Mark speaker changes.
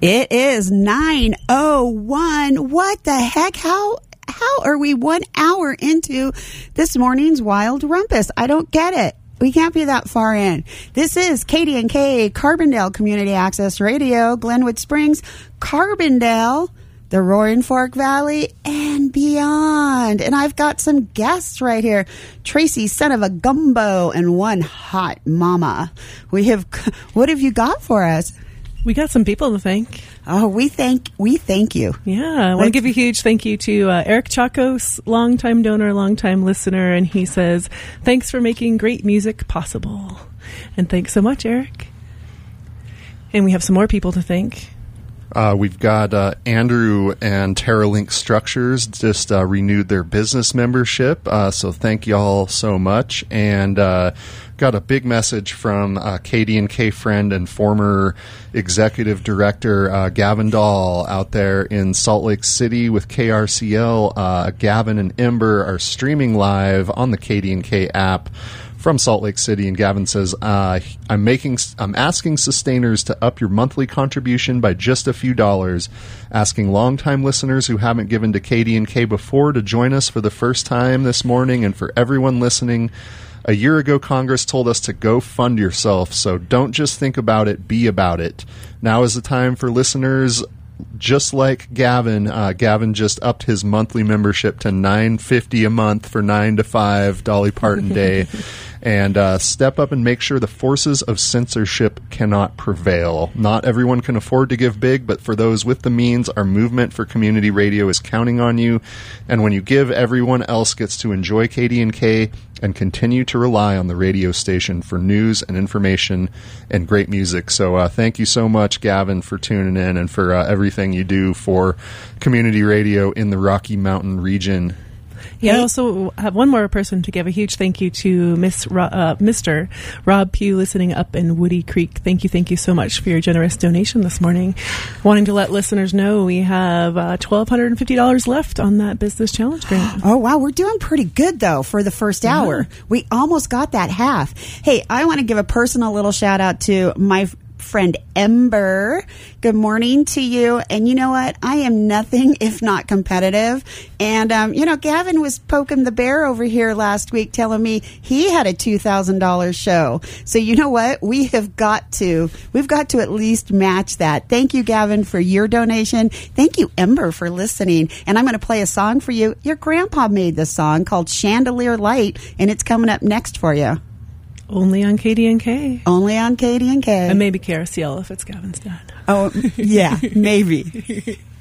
Speaker 1: It is 9:01. What the heck? How are we 1 hour into this morning's Wild Rumpus? I don't get it. We can't be that far in. This is KDNK, Carbondale Community Access Radio, Glenwood Springs, Carbondale, the Roaring Fork Valley, and beyond. And I've got some guests right here. Tracy, son of a gumbo, and one hot mama. What have you got for us?
Speaker 2: We got some people to thank.
Speaker 1: Oh, we thank you.
Speaker 2: Yeah, I want to give a huge thank you to Eric Chacos, longtime donor, longtime listener, and he says, thanks for making great music possible. And thanks so much, Eric. And we have some more people to thank.
Speaker 3: We've got Andrew and TerraLink Structures just renewed their business membership, so thank y'all so much. And got a big message from KDNK friend and former executive director Gavin Dahl out there in Salt Lake City with KRCL. Gavin and Ember are streaming live on the KDNK app from Salt Lake City, and Gavin says, I'm asking sustainers to up your monthly contribution by just a few dollars, asking longtime listeners who haven't given to KDNK before to join us for the first time this morning. And for everyone listening, a year ago, Congress told us to go fund yourself, so don't just think about it, be about it. Now is the time for listeners just like Gavin. Gavin just upped his monthly membership to $9.50 a month for 9 to 5 Dolly Parton Day. And step up and make sure the forces of censorship cannot prevail. Not everyone can afford to give big, but for those with the means, our movement for community radio is counting on you. And when you give, everyone else gets to enjoy KDNK and continue to rely on the radio station for news and information and great music. So thank you so much, Gavin, for tuning in and for everything you do for community radio in the Rocky Mountain region.
Speaker 2: Yeah, I also have one more person to give a huge thank you to Mr. Rob Pugh, listening up in Woody Creek. Thank you so much for your generous donation this morning. Wanting to let listeners know we have $1,250 left on that Business Challenge grant.
Speaker 1: Oh, wow. We're doing pretty good, though, for the first hour. We almost got that half. Hey, I want to give a personal little shout out to my friend Ember. Good morning to you. And you know what? I am nothing if not competitive. And, Gavin was poking the bear over here last week telling me he had a $2,000 show. So you know what? We've got to at least match that. Thank you, Gavin, for your donation. Thank you, Ember, for listening. And I'm going to play a song for you. Your grandpa made this song called Chandelier Light, and it's coming up next for you.
Speaker 2: Only on KDNK.
Speaker 1: Only on KDNK.
Speaker 2: And maybe KRCL if it's Gavin's dad.
Speaker 1: Oh, yeah, maybe.